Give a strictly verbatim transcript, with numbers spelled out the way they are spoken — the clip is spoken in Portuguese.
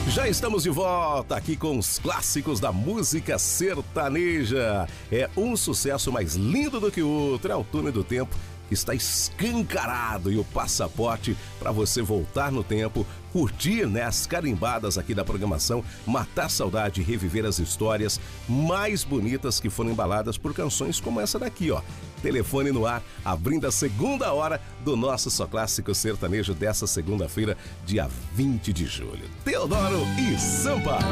Já estamos de volta aqui com os clássicos da música sertaneja. É um sucesso mais lindo do que o outro, é o Túnel do Tempo, que está escancarado, e o passaporte para você voltar no tempo, curtir, né, as carimbadas aqui da programação, matar a saudade e reviver as histórias mais bonitas que foram embaladas por canções como essa daqui, ó. Telefone no ar, abrindo a segunda hora do nosso Só Clássico Sertanejo dessa segunda-feira, dia vinte de julho. Teodoro e Sampa.